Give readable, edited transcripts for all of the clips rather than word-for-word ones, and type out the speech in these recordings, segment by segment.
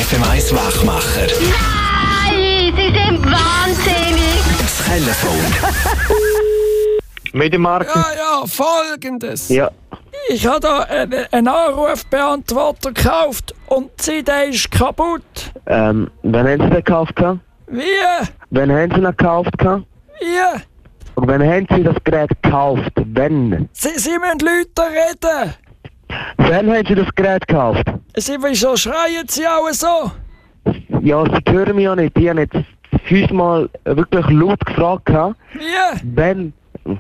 FM1 Wachmacher. Nein, Sie sind wahnsinnig. Das Telefon. Medienmarkt? Ja, folgendes. Ja. Ich habe da einen Anrufbeantworter gekauft und der ist kaputt. Wann haben Sie den gekauft? Wie? Wann haben Sie ihn gekauft? Wie? Und wann haben Sie das Gerät gekauft? Wann? Sie müssen Leute reden. Wann haben Sie das Gerät gekauft? Wieso schreien Sie auch so? Ja, Sie hören mich ja nicht. Ich habe jetzt 5-mal wirklich laut gefragt. Wie? Wenn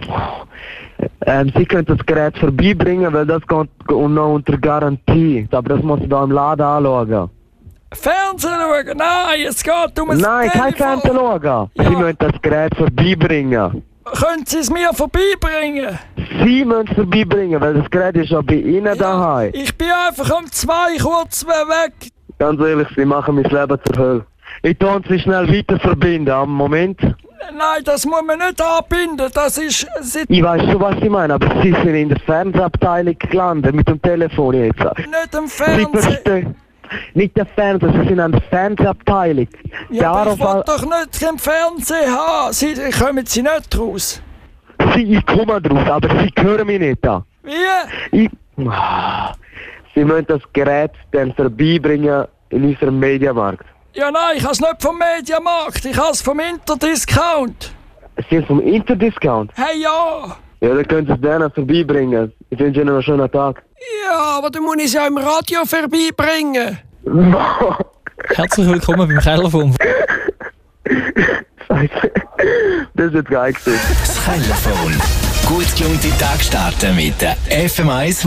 Sie können das Gerät vorbeibringen, weil das geht noch unter Garantie. Aber das muss ich da im Laden anschauen. Fernsehen schauen? Nein, es geht um ein Nein, kein Telefon. Fernsehen schauen. Ja. Sie müssen das Gerät vorbeibringen. Können Sie es mir vorbeibringen? Sie müssen es vorbeibringen, weil das Gerät ist ja bei Ihnen daheim. Ich bin einfach um 2 kurz weg. Ganz ehrlich, Sie machen mein Leben zur Hölle. Ich tue Sie schnell weiter verbinden. Am Moment. Nein, das muss man nicht anbinden. Das ist... Ich weiß schon, was Sie meinen, aber Sie sind in der Fernsehabteilung gelandet mit dem Telefon jetzt. Nicht im Sie Fernsehen. verstehen. Nicht der Fernseher, Sie sind in der Fernsehabteilung. Ja, aber ich will Anruf- doch nicht im Fernsehen haben. Kommen Sie nicht raus. Ich komme draus, aber Sie hören mich nicht da. Wie? Sie müssen das Gerät dann vorbeibringen in unserem Mediamarkt. Ja, nein, ich habe es nicht vom Mediamarkt. Ich habe es vom Interdiscount. Sie sind vom Interdiscount? Hey, ja. Ja, dann können Sie es denen vorbeibringen. Ich wünsche Ihnen einen schönen Tag. Ja, aber dann muss ich es ja im Radio vorbeibringen. Herzlich willkommen beim Telefon. Scheiße. Das ist jetzt geil gewesen. Das Telefon. Gut gelaunte Tag starten mit der FM1